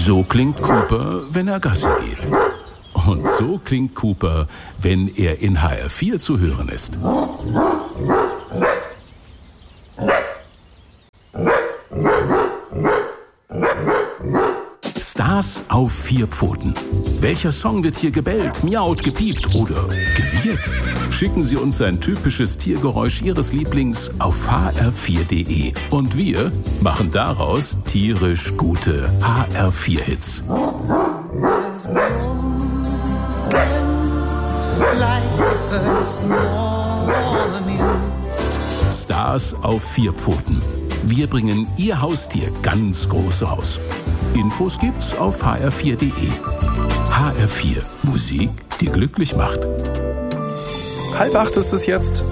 So klingt Cooper, wenn er Gassi geht. Und so klingt Cooper, wenn er in HR4 zu hören ist. Stars auf 4 Pfoten. Welcher Song wird hier gebellt, miaut, gepiept oder gewirrt? Schicken Sie uns ein typisches Tiergeräusch Ihres Lieblings auf hr4.de. Und wir machen daraus tierisch gute HR4-Hits. Stars auf 4 Pfoten. Wir bringen Ihr Haustier ganz groß raus. Infos gibt's auf hr4.de. HR4, Musik, die glücklich macht. 7:30 ist es jetzt.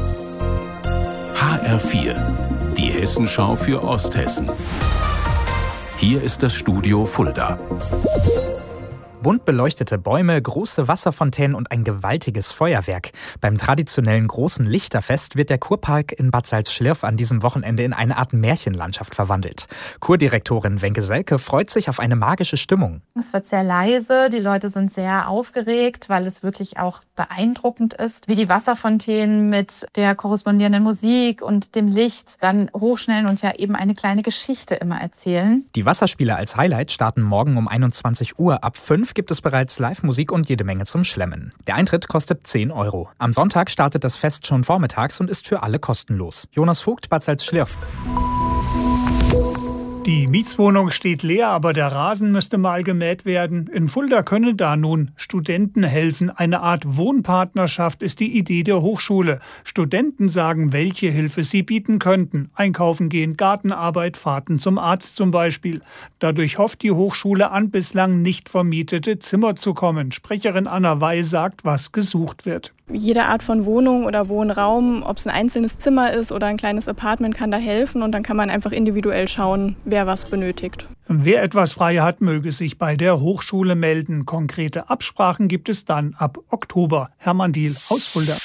HR4, die Hessenschau für Osthessen. Hier ist das Studio Fulda. Bunt beleuchtete Bäume, große Wasserfontänen und ein gewaltiges Feuerwerk. Beim traditionellen großen Lichterfest wird der Kurpark in Bad Salzschlirf an diesem Wochenende in eine Art Märchenlandschaft verwandelt. Kurdirektorin Wenke Selke freut sich auf eine magische Stimmung. Es wird sehr leise, die Leute sind sehr aufgeregt, weil es wirklich auch beeindruckend ist, wie die Wasserfontänen mit der korrespondierenden Musik und dem Licht dann hochschnellen und ja eben eine kleine Geschichte immer erzählen. Die Wasserspiele als Highlight starten morgen um 21 Uhr. Ab 5 gibt es bereits Live-Musik und jede Menge zum Schlemmen. Der Eintritt kostet 10 €. Am Sonntag startet das Fest schon vormittags und ist für alle kostenlos. Jonas Vogt, Bad Salzschlirf. Die Mietswohnung steht leer, aber der Rasen müsste mal gemäht werden. In Fulda können da nun Studenten helfen. Eine Art Wohnpartnerschaft ist die Idee der Hochschule. Studenten sagen, welche Hilfe sie bieten könnten. Einkaufen gehen, Gartenarbeit, Fahrten zum Arzt zum Beispiel. Dadurch hofft die Hochschule an bislang nicht vermietete Zimmer zu kommen. Sprecherin Anna Wey sagt, was gesucht wird. Jede Art von Wohnung oder Wohnraum, ob es ein einzelnes Zimmer ist oder ein kleines Apartment, kann da helfen und dann kann man einfach individuell schauen, wer was benötigt. Wer etwas frei hat, möge sich bei der Hochschule melden. Konkrete Absprachen gibt es dann ab Oktober. Hermann Diehl aus Fulda.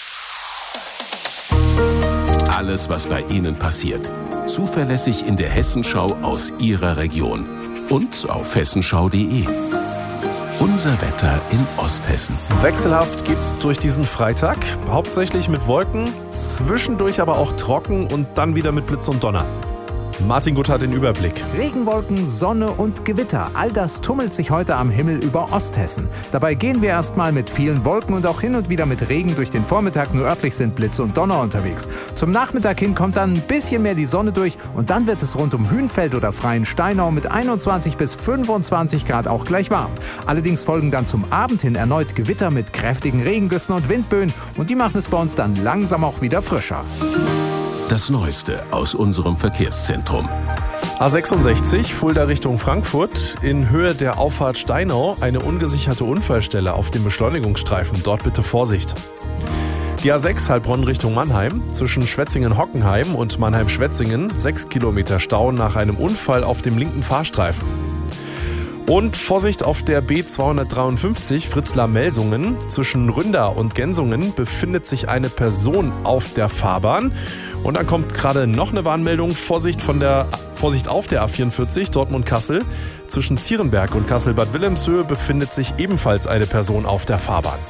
Alles, was bei Ihnen passiert. Zuverlässig in der Hessenschau aus Ihrer Region. Und auf hessenschau.de. Unser Wetter in Osthessen. Wechselhaft geht's durch diesen Freitag. Hauptsächlich mit Wolken, zwischendurch aber auch trocken und dann wieder mit Blitz und Donner. Martin Gutt hat den Überblick. Regenwolken, Sonne und Gewitter. All das tummelt sich heute am Himmel über Osthessen. Dabei gehen wir erstmal mit vielen Wolken und auch hin und wieder mit Regen durch den Vormittag. Nur örtlich sind Blitz und Donner unterwegs. Zum Nachmittag hin kommt dann ein bisschen mehr die Sonne durch und dann wird es rund um Hünfeld oder Freiensteinau mit 21 bis 25 Grad auch gleich warm. Allerdings folgen dann zum Abend hin erneut Gewitter mit kräftigen Regengüssen und Windböen und die machen es bei uns dann langsam auch wieder frischer. Das Neueste aus unserem Verkehrszentrum. A66, Fulda Richtung Frankfurt. In Höhe der Auffahrt Steinau eine ungesicherte Unfallstelle auf dem Beschleunigungsstreifen. Dort bitte Vorsicht. Die A6 Heilbronn Richtung Mannheim. Zwischen Schwetzingen-Hockenheim und Mannheim-Schwetzingen 6 Kilometer Stau nach einem Unfall auf dem linken Fahrstreifen. Und Vorsicht auf der B253 Fritzlar-Melsungen. Zwischen Ründer und Gensungen befindet sich eine Person auf der Fahrbahn. Und dann kommt gerade noch eine Warnmeldung. Vorsicht auf der A44 Dortmund-Kassel. Zwischen Zierenberg und Kassel-Bad Wilhelmshöhe befindet sich ebenfalls eine Person auf der Fahrbahn.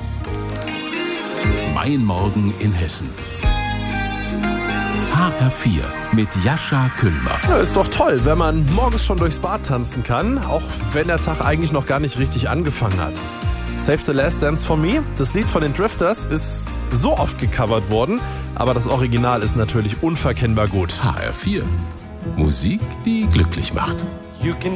Mein Morgen in Hessen. HR4 mit Jascha Küllmer. Ja, ist doch toll, wenn man morgens schon durchs Bad tanzen kann, auch wenn der Tag eigentlich noch gar nicht richtig angefangen hat. Save the Last Dance for Me, das Lied von den Drifters, ist so oft gecovert worden, aber das Original ist natürlich unverkennbar gut. HR4, Musik, die glücklich macht. You can